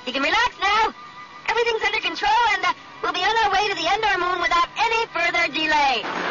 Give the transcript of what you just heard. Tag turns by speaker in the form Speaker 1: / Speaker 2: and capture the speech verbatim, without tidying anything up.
Speaker 1: You can relax now. Everything's under control, and uh, we'll be on our way to the Endor moon without any further delay.